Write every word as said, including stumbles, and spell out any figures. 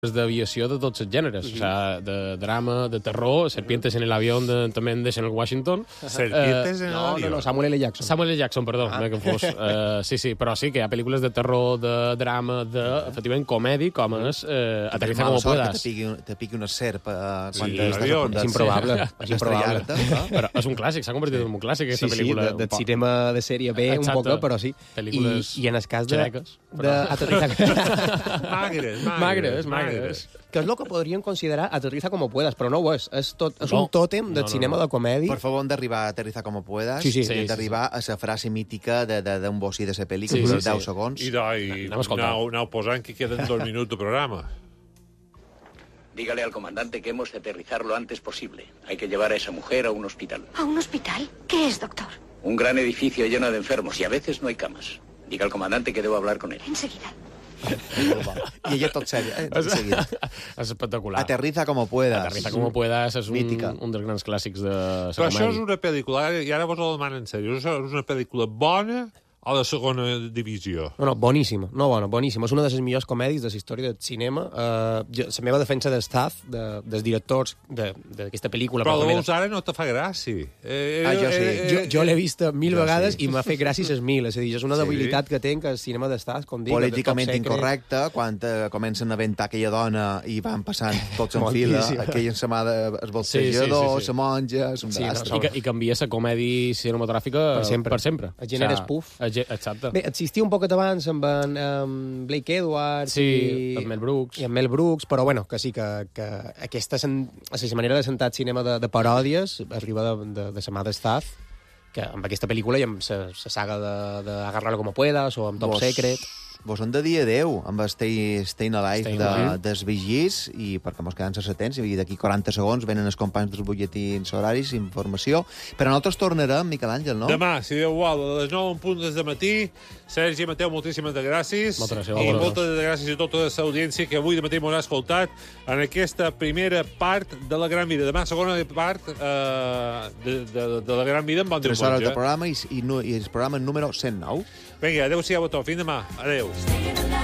d'aviació de tots els gèneres, mm -hmm. o sea, de drama, de terror, Serpientes en el avión de, també de Denzel Washington. Serpientes eh, en el no, avión? No, no, Samuel L. Jackson. Samuel L. Jackson, perdó, ah. m'he confós. Uh, sí, sí, però sí que hi ha pel·lícules de terror, de drama, de, efectivament, comèdia, com és eh, Aterriza como puedas. Que te piqui, te piqui una serp eh, quan Sí, estàs a punt És de... improbable. És improbable. Però és un clàssic, s'ha convertit en un clàssic, aquesta Sí, sí, pel·lícula. de, de cinema de sèrie B, un poc, però sí. Pel·lícules I, I en el cas de... xereques, de Aterriza... Magres, magres. Magres, magres. que és el que podríem considerar Aterriza como puedas, però no ho és. És, tot, és No. un tòtem del No, no, cinema no. de comèdia. Per favor, hem d'arribar a Aterriza como puedas. Sí, sí. I Sí, hem sí, d'arribar a la frase mítica d'un de, de, d'un bocí de la pel·lícula, Sí, sí, de deu sí. segons. I, no, i Anem a escoltar. aneu, aneu posant que queden dos minuts de programa. Dígale al comandante que hemos de aterrizar lo antes posible. Hay que llevar a esa mujer a un hospital. ¿A un hospital? ¿Qué es, doctor? Un gran edificio lleno de enfermos y a veces no hay camas. Diga al comandante que debo hablar con él. Enseguida. I ella tot sèrio, eh? Tot seguit. És espectacular. Aterriza como puedas. Aterriza como puedas és un, Mítica. un dels grans clàssics de la Però això és comèdia. una pel·lícula, i ara vos ho demano en sèrio, és una pel·lícula bona o de segona divisió? No, no, boníssima. No, bona, boníssima. És una de les millors comèdies de la història del cinema. Uh, la meva defensa de Staff, de, dels directors d'aquesta de, pel·lícula... Però la també veus ara no te fa gràcia. Eh, Ah, jo sí. Jo, jo l'he vista mil Jo vegades sí. i m'ha fet gràcies a mil. És a dir, és una Sí. debilitat que tenc el cinema d'estat, com dic. Políticament de top secret. incorrecte, quan eh, comencen a aventar aquella dona i van passant tots en fila, Moltíssim. aquella ensamada, el Sí, bolsejador, sí, sí, sí. la monja, és un Sí, no, desastre. I, que, I canvia la comèdia cinematogràfica Per sempre. Per sempre. El gènere O sea, és puf. el ge- Exacte. Bé, existia un poquet abans amb en um, Blake Edwards Sí, i, amb Mel Brooks. i amb Mel Brooks, però bueno, que sí que, que aquesta sen, la manera de sentar cinema de, de paròdies arriba de, de, de la mà d'Staff, que amb aquesta pel·lícula i amb la saga de, de Agarrarlo como puedas o amb Top Vos- Secret. Vos hem de dir adeu amb Stay, Staying Alive Staying de, Alive. dels vigis, i perquè mos queden setents, i d'aquí quaranta segons venen els companys dels butlletins horaris, informació. Però nosaltres tornarem, Miquel Àngel, no? Demà, si Déu vol, a les nou en punt des de matí. Sergi, Mateu, moltíssimes de gràcies. Moltes gràcies a I vosaltres. moltes de gràcies a tota l'audiència que avui de matí m'haurà escoltat en aquesta primera part de la Gran Vida. Demà, segona part eh, de, de, de la Gran Vida amb bon Tres hores de diumenge. programa i, i, nu- i el programa número cent nou. Vinga, adéu-siau a tots. Fins demà. Adéu.